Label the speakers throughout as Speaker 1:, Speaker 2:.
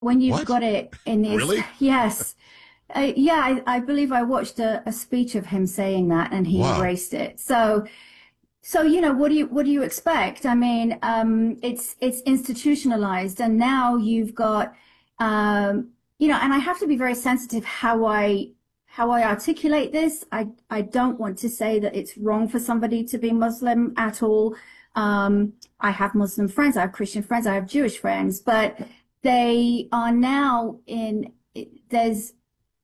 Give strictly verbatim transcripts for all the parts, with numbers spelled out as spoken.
Speaker 1: when you've
Speaker 2: What?
Speaker 1: got it in this,
Speaker 2: Really?
Speaker 1: yes. Uh, yeah, I, I believe I watched a, a speech of him saying that and he
Speaker 2: Wow.
Speaker 1: embraced it. So, so, you know, what do you, what do you expect? I mean, um, it's, it's institutionalized and now you've got, um, you know, and I have to be very sensitive how I, how I articulate this. I, I don't want to say that it's wrong for somebody to be Muslim at all. Um, I have Muslim friends, I have Christian friends, I have Jewish friends, but they are now in, there's,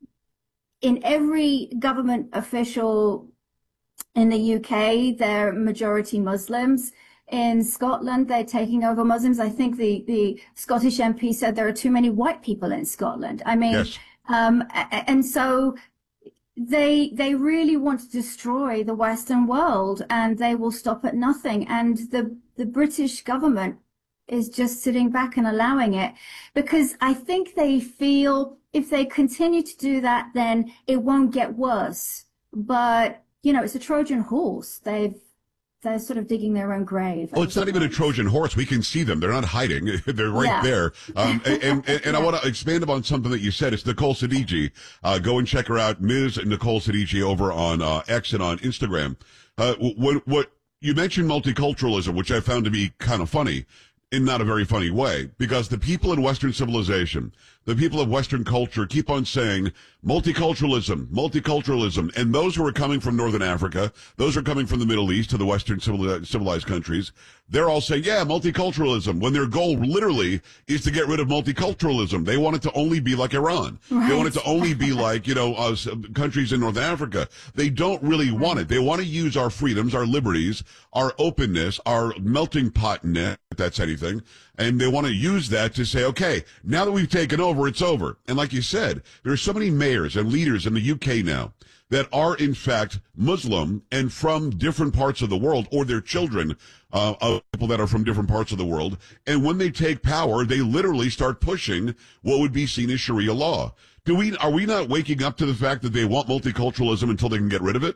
Speaker 1: in every government official in the U K, they're majority Muslims. In Scotland, they're taking over Muslims. I think the, the Scottish M P said there are too many white people in Scotland. I mean,
Speaker 2: Yes.
Speaker 1: um, and so they they really want to destroy the Western world, and they will stop at nothing. And the the British government is just sitting back and allowing it, because I think they feel if they continue to do that, then it won't get worse. But you know, it's a Trojan horse. They've they're sort of digging their own grave.
Speaker 2: Well, it's not even a Trojan horse. We can see them. They're not hiding. They're right
Speaker 1: Yeah.
Speaker 2: there. Um, and and, and
Speaker 1: Yeah.
Speaker 2: I want to expand upon something that you said. It's Nicole Siddiqui. Uh, go and check her out, Miz Nicole Siddiqui, over on uh, X and on Instagram. Uh, what, what you mentioned multiculturalism, which I found to be kind of funny, in not a very funny way, because the people in Western civilization, the people of Western culture keep on saying multiculturalism, multiculturalism. And those who are coming from Northern Africa, those who are coming from the Middle East to the Western civilized, civilized countries, they're all saying, yeah, multiculturalism, when their goal literally is to get rid of multiculturalism. They want it to only be like Iran.
Speaker 1: Right.
Speaker 2: They want it to only be like, you know, uh, countries in North Africa. They don't really want it. They want to use our freedoms, our liberties, our openness, our melting potness, if that's anything. And they want to use that to say, okay, now that we've taken over, it's over. And like you said, there are so many mayors and leaders in the U K now that are in fact Muslim and from different parts of the world, or their children uh, of people that are from different parts of the world. And when they take power, they literally start pushing what would be seen as Sharia law. Do we, are we not waking up to the fact that they want multiculturalism until they can get rid of it?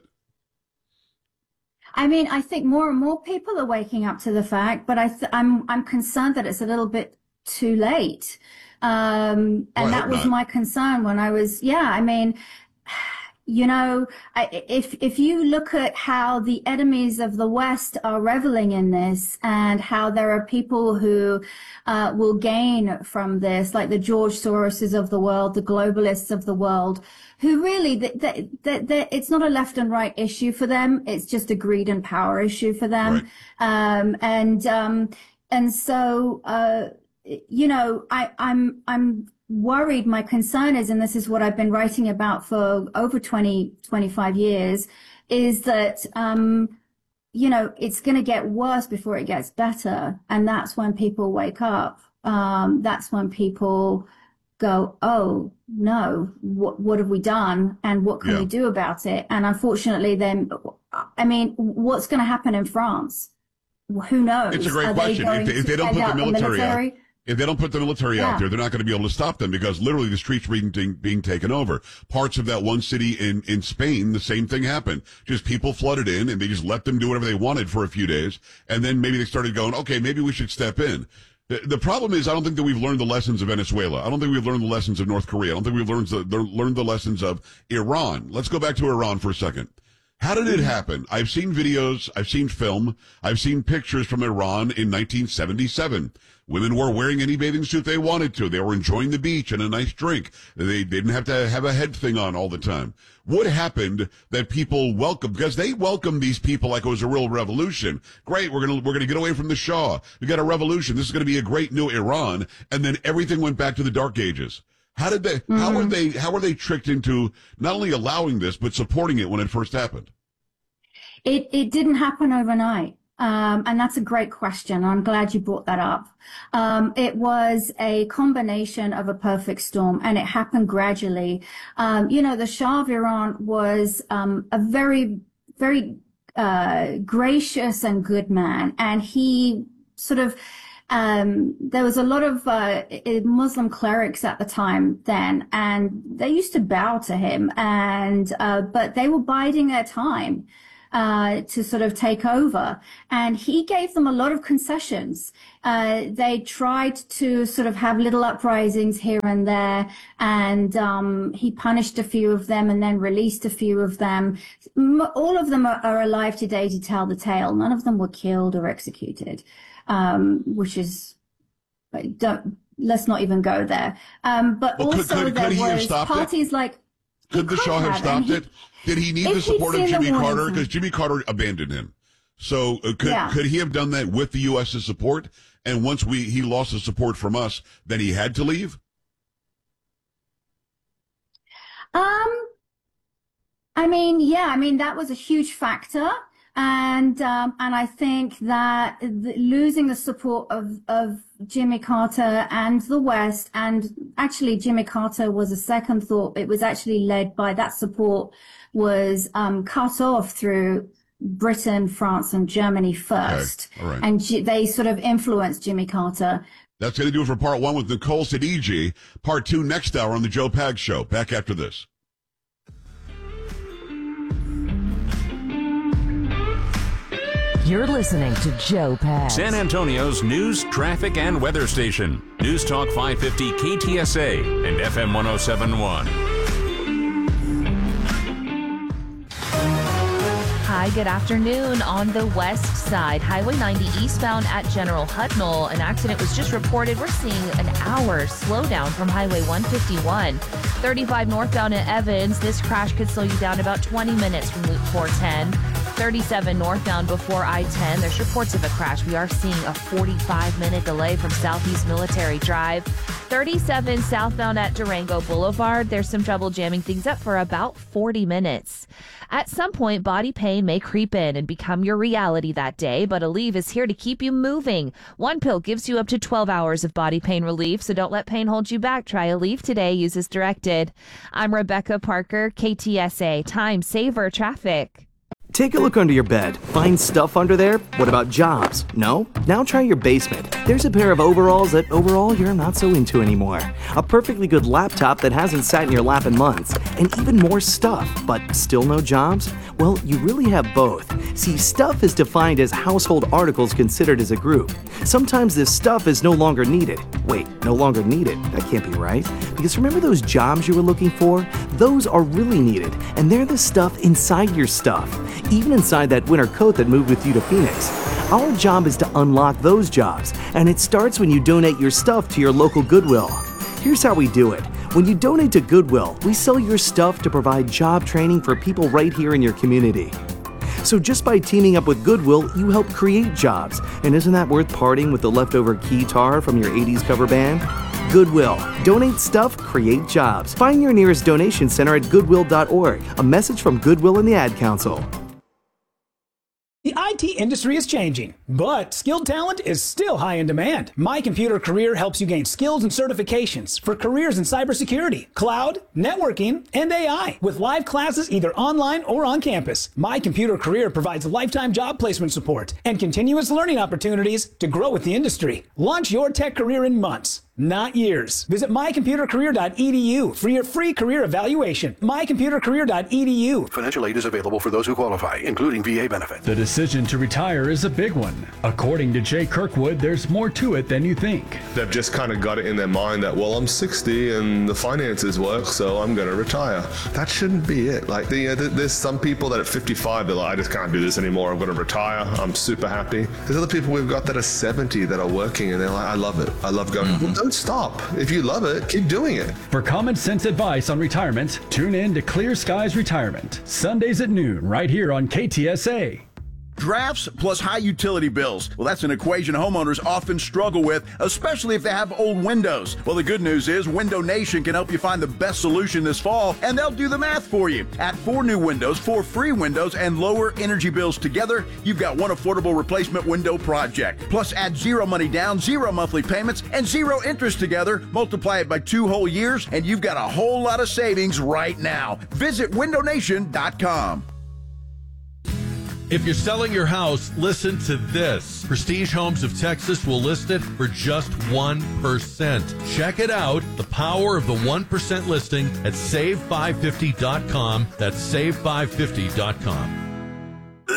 Speaker 1: I mean, I think more and more people are waking up to the fact, but I th- I'm I'm concerned that it's a little bit too late. Um,
Speaker 2: Oh, I
Speaker 1: and that
Speaker 2: hope
Speaker 1: was
Speaker 2: not.
Speaker 1: my concern when I was, yeah, I mean, you know, I, if if you look at how the enemies of the West are reveling in this, and how there are people who uh, will gain from this, like the George Soroses of the world, the globalists of the world, who really, that that that it's not a left and right issue for them. It's just a greed and power issue for them.
Speaker 2: Right.
Speaker 1: Um, and um, and so, uh, you know, I, I'm I'm worried. My concern is, and this is what I've been writing about for over twenty, twenty-five years, is that, um, you know, it's going to get worse before it gets better. And that's when people wake up. Um, that's when people go, oh, no, what, what have we done? And what can
Speaker 2: Yeah.
Speaker 1: we do about it? And unfortunately, then, I mean, what's going to happen in France? Who knows?
Speaker 2: It's a great
Speaker 1: Are they
Speaker 2: question. If
Speaker 1: going
Speaker 2: they, if
Speaker 1: to
Speaker 2: they don't
Speaker 1: send
Speaker 2: put the
Speaker 1: out
Speaker 2: military, out,
Speaker 1: military?
Speaker 2: if they don't put the military
Speaker 1: Yeah.
Speaker 2: out there, they're not going to be able to stop them, because literally the streets are being, being taken over. Parts of that one city in, in Spain, the same thing happened. Just people flooded in and they just let them do whatever they wanted for a few days. And then maybe they started going, okay, maybe we should step in. The, the problem is, I don't think that we've learned the lessons of Venezuela. I don't think we've learned the lessons of North Korea. I don't think we've learned the, the, learned the lessons of Iran. Let's go back to Iran for a second. How did it happen? I've seen videos, I've seen film, I've seen pictures from Iran in nineteen seventy-seven. Women were wearing any bathing suit they wanted to. They were enjoying the beach and a nice drink. They didn't have to have a head thing on all the time. What happened that people welcomed? Because they welcomed these people like it was a real revolution. Great, we're gonna we're gonna get away from the Shah. We got a revolution. This is gonna be a great new Iran. And then everything went back to the Dark Ages. How did they?
Speaker 1: Mm-hmm.
Speaker 2: How were they? How were they tricked into not only allowing this but supporting it when it first happened?
Speaker 1: It it didn't happen overnight. Um, and that's a great question. I'm glad you brought that up. Um, it was a combination of a perfect storm, and it happened gradually. Um, you know, the Shah of Iran was um, a very, very uh, gracious and good man, and he sort of um, there was a lot of uh, Muslim clerics at the time then, and they used to bow to him, and uh, but they were biding their time. uh, to sort of take over. And he gave them a lot of concessions. Uh, they tried to sort of have little uprisings here and there, and um, he punished a few of them and then released a few of them. All of them are, are alive today to tell the tale. None of them were killed or executed, um, which is, don't, let's not even go there. Um, but
Speaker 2: well,
Speaker 1: also
Speaker 2: could, could,
Speaker 1: there
Speaker 2: could he have
Speaker 1: was
Speaker 2: stopped
Speaker 1: parties
Speaker 2: it?
Speaker 1: like...
Speaker 2: Could the Shah have stopped
Speaker 1: he,
Speaker 2: it? Did he need the support of Jimmy Carter? Because Jimmy Carter abandoned him. So uh, could yeah. could he have done that with the U S's support? And once we he lost the support from us, then he had to leave?
Speaker 1: Um, I mean, yeah, I mean, that was a huge factor. And um, and I think that the, losing the support of, of Jimmy Carter and the West, and actually Jimmy Carter was a second thought. It was actually led by that support was um, cut off through Britain, France, and Germany first.
Speaker 2: Okay. All right.
Speaker 1: And G- they sort of influenced Jimmy Carter.
Speaker 2: That's going to do it for part one with Nicole Sadeghi. Part two next hour on the Joe Pags Show. Back after this.
Speaker 3: You're listening to Joe Pags,
Speaker 4: San Antonio's news, traffic, and weather station. News Talk five fifty K T S A and F M one oh seven point one.
Speaker 5: Hi, good afternoon. On the west side, Highway ninety eastbound at General Hutnall, an accident was just reported. We're seeing an hour slowdown from Highway one fifty-one. thirty-five northbound at Evans, this crash could slow you down about twenty minutes from Loop four ten. thirty-seven northbound before I ten. There's reports of a crash. We are seeing a forty-five minute delay from Southeast Military Drive. thirty-seven southbound at Durango Boulevard. There's some trouble jamming things up for about forty minutes. At some point, body pain may creep in and become your reality that day, but Aleve is here to keep you moving. One pill gives you up to twelve hours of body pain relief, so don't let pain hold you back. Try Aleve today. Use as directed. I'm Rebecca Parker, K T S A, Time Saver Traffic.
Speaker 6: Take a look under your bed. Find stuff under there? What about jobs? No? Now try your basement. There's a pair of overalls that overall you're not so into anymore. A perfectly good laptop that hasn't sat in your lap in months. And even more stuff, but still no jobs? Well, you really have both. See, stuff is defined as household articles considered as a group. Sometimes this stuff is no longer needed. Wait, no longer needed? That can't be right. Because remember those jobs you were looking for? Those are really needed, and they're the stuff inside your stuff. Even inside that winter coat that moved with you to Phoenix. Our job is to unlock those jobs, and it starts when you donate your stuff to your local Goodwill. Here's how we do it. When you donate to Goodwill, we sell your stuff to provide job training for people right here in your community. So just by teaming up with Goodwill, you help create jobs. And isn't that worth parting with the leftover keytar from your eighties cover band? Goodwill. Donate stuff, create jobs. Find your nearest donation center at goodwill dot org. A message from Goodwill and the Ad Council.
Speaker 7: The I T industry is changing, but skilled talent is still high in demand. My Computer Career helps you gain skills and certifications for careers in cybersecurity, cloud, networking, and A I, with live classes either online or on campus. My Computer Career provides lifetime job placement support and continuous learning opportunities to grow with the industry. Launch your tech career in months, not years. Visit my computer career dot e d u for your free career evaluation. my computer career dot e d u.
Speaker 8: Financial aid is available for those who qualify, including V A benefits.
Speaker 9: The decision to retire is a big one. According to Jay Kirkwood, there's more to it than you think.
Speaker 10: They've just kind of got it in their mind that, well, I'm sixty and the finances work, so I'm going to retire. That shouldn't be it. Like, the, uh, there's some people that at fifty-five, they're like, I just can't do this anymore. I'm going to retire. I'm super happy. There's other people we've got that are seventy that are working and they're like, I love it. I love going. Mm-hmm. Well, don't stop. If you love it, keep doing it.
Speaker 9: For common sense advice on retirement, tune in to Clear Skies Retirement, Sundays at noon, right here on K T S A.
Speaker 11: Drafts plus high utility bills. Well, that's an equation homeowners often struggle with, especially if they have old windows. Well, the good news is Window Nation can help you find the best solution this fall, and they'll do the math for you. Add four new windows, four free windows, and lower energy bills together, you've got one affordable replacement window project. Plus, add zero money down, zero monthly payments, and zero interest together. Multiply it by two whole years, and you've got a whole lot of savings right now. Visit window nation dot com.
Speaker 12: If you're selling your house, listen to this. Prestige Homes of Texas will list it for just one percent. Check it out. The power of the one percent listing at save five fifty dot com. That's save five fifty dot com.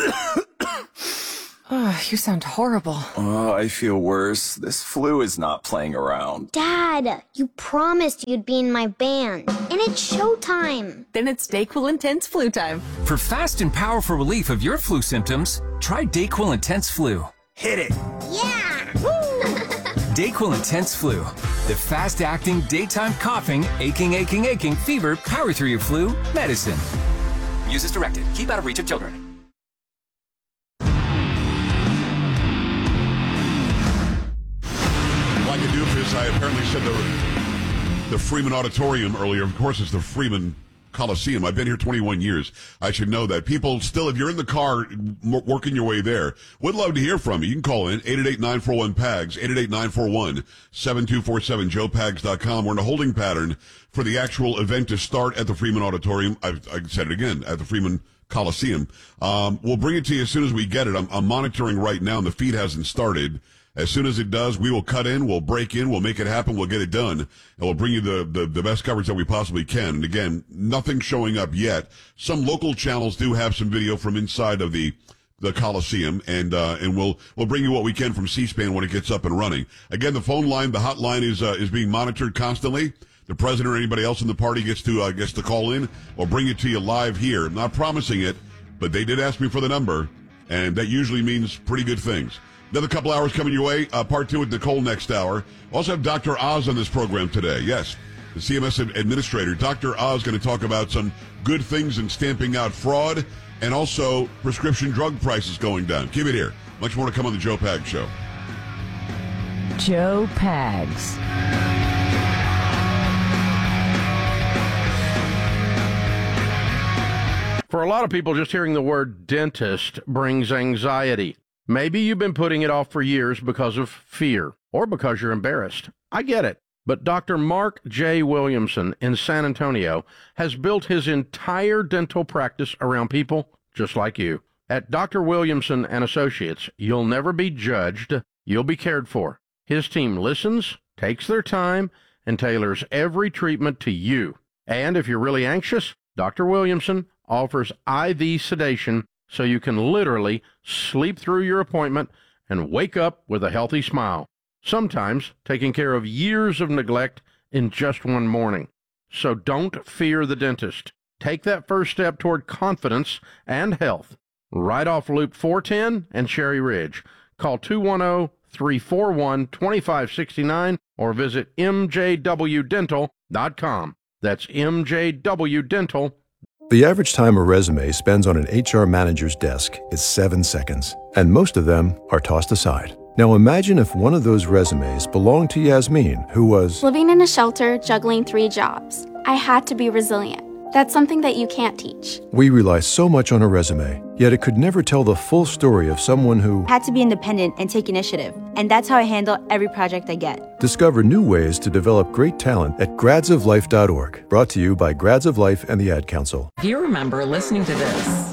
Speaker 3: Oh, you sound horrible.
Speaker 13: Oh, I feel worse. This flu is not playing around.
Speaker 14: Dad, you promised you'd be in my band, and it's showtime.
Speaker 3: Then it's DayQuil Intense Flu time.
Speaker 15: For fast and powerful relief of your flu symptoms, try DayQuil Intense Flu.
Speaker 13: Hit it.
Speaker 14: Yeah!
Speaker 15: DayQuil Intense Flu. The fast-acting, daytime coughing, aching, aching, aching, fever, power through your flu medicine. Use as directed. Keep out of reach of children.
Speaker 2: Like a doofus, I apparently said the, the Freeman Auditorium earlier. Of course, it's the Freeman Coliseum. I've been here twenty-one years. I should know that. People still, if you're in the car working your way there, would love to hear from you. You can call in eight eight eight, nine four one, P A G S, eight eight eight, nine four one, seven two four seven, joe pags dot com. We're in a holding pattern for the actual event to start at the Freeman Auditorium. I've, I said it again, at the Freeman Coliseum. Um, we'll bring it to you as soon as we get it. I'm, I'm monitoring right now, and the feed hasn't started. As soon as it does, we will cut in, we'll break in, we'll make it happen, we'll get it done, and we'll bring you the, the, the best coverage that we possibly can. And again, nothing showing up yet. Some local channels do have some video from inside of the the Coliseum, and uh, and we'll we'll bring you what we can from C-SPAN when it gets up and running. Again, the phone line, the hotline is uh, is being monitored constantly. The president or anybody else in the party gets to uh, gets to call in. We'll bring it to you live here. I'm not promising it, but they did ask me for the number, and that usually means pretty good things. Another couple hours coming your way. Uh, part two with Nicole next hour. We'll also have Doctor Oz on this program today. Yes, the C M S administrator. Doctor Oz going to talk about some good things in stamping out fraud and also prescription drug prices going down. Keep it here. Much more to come on the Joe Pags Show.
Speaker 3: Joe Pags.
Speaker 16: For a lot of people, just hearing the word dentist brings anxiety. Maybe you've been putting it off for years because of fear or because you're embarrassed. I get it. But Doctor Mark J. Williamson in San Antonio has built his entire dental practice around people just like you. At Doctor Williamson and Associates, you'll never be judged. You'll be cared for. His team listens, takes their time, and tailors every treatment to you. And if you're really anxious, Doctor Williamson offers I V sedation so you can literally sleep through your appointment and wake up with a healthy smile, sometimes taking care of years of neglect in just one morning. So don't fear the dentist. Take that first step toward confidence and health. Right off Loop four ten and Cherry Ridge. Call two one zero, three four one, two five six nine or visit m j w dental dot com. That's m j w dental dot com.
Speaker 17: The average time a resume spends on an H R manager's desk is seven seconds, and most of them are tossed aside. Now imagine if one of those resumes belonged to Yasmin, who was
Speaker 18: living in a shelter, juggling three jobs. I had to be resilient. That's something that you can't teach.
Speaker 17: We rely so much on a resume, yet it could never tell the full story of someone who
Speaker 19: had to be independent and take initiative. And that's how I handle every project I get.
Speaker 17: Discover new ways to develop great talent at grads of life dot org. Brought to you by Grads of Life and the Ad Council.
Speaker 20: Do you remember listening to this?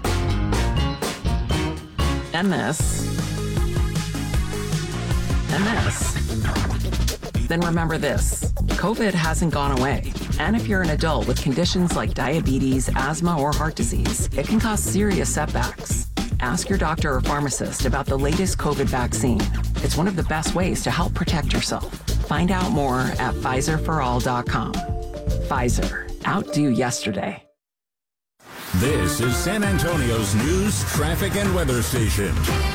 Speaker 20: And this. And this. Then remember this. COVID hasn't gone away. And if you're an adult with conditions like diabetes, asthma, or heart disease, it can cause serious setbacks. Ask your doctor or pharmacist about the latest COVID vaccine. It's one of the best ways to help protect yourself. Find out more at Pfizer for all dot com. Pfizer. Outdo yesterday.
Speaker 4: This is San Antonio's news, traffic, and weather station.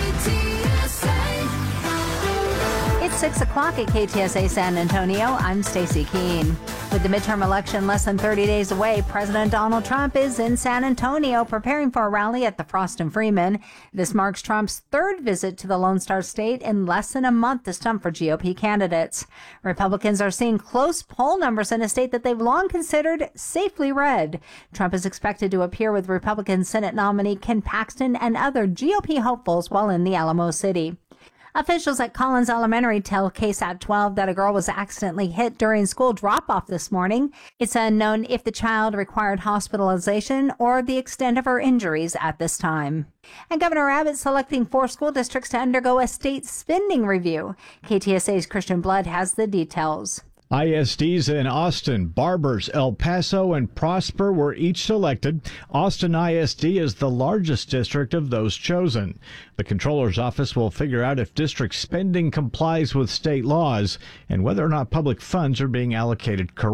Speaker 21: It's six o'clock at K T S A San Antonio. I'm Stacy Keene. With the midterm election less than thirty days away, President Donald Trump is in San Antonio preparing for a rally at the Frost and Freeman. This marks Trump's third visit to the Lone Star State in less than a month to stump for G O P candidates. Republicans are seeing close poll numbers in a state that they've long considered safely red. Trump is expected to appear with Republican Senate nominee Ken Paxton and other G O P hopefuls while in the Alamo City. Officials at Collins Elementary tell K S A T twelve that a girl was accidentally hit during school drop-off this morning. It's unknown if the child required hospitalization or the extent of her injuries at this time. And Governor Abbott selecting four school districts to undergo a state spending review. K T S A's Christian Blood has the details.
Speaker 1: I S Ds in Austin, Barbers, El Paso, and Prosper were each selected. Austin I S D is the largest district of those chosen. The Comptroller's Office will figure out if district spending complies with state laws and whether or not public funds are being allocated correctly.